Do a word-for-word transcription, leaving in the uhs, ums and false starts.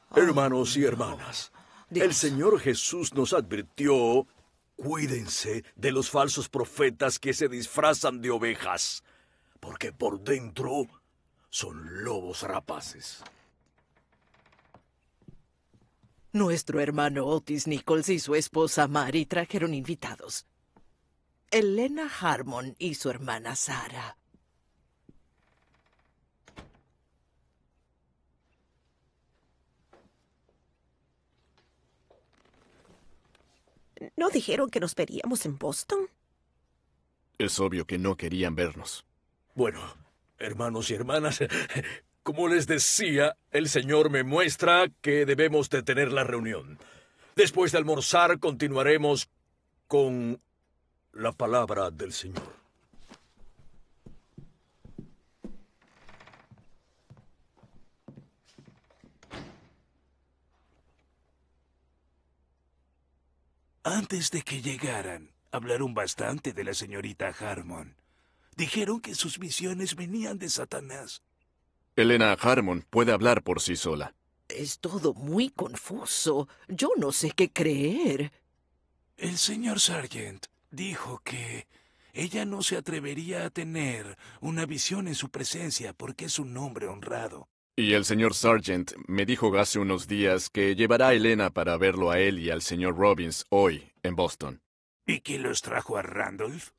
Hermanos y hermanas, Dios. el Señor Jesús nos advirtió, cuídense de los falsos profetas que se disfrazan de ovejas, porque por dentro son lobos rapaces. Nuestro hermano Otis Nichols y su esposa Mary trajeron invitados. Elena Harmon y su hermana Sarah. ¿No dijeron que nos veríamos en Boston? Es obvio que no querían vernos. Bueno, hermanos y hermanas, como les decía, el Señor me muestra que debemos detener la reunión. Después de almorzar, continuaremos con la palabra del Señor. Antes de que llegaran, hablaron bastante de la señorita Harmon. Dijeron que sus visiones venían de Satanás. Elena Harmon puede hablar por sí sola. Es todo muy confuso. Yo no sé qué creer. El señor Sargent dijo que ella no se atrevería a tener una visión en su presencia porque es un hombre honrado. Y el señor Sargent me dijo hace unos días que llevará a Elena para verlo a él y al señor Robbins hoy en Boston. ¿Y quién los trajo a Randolph?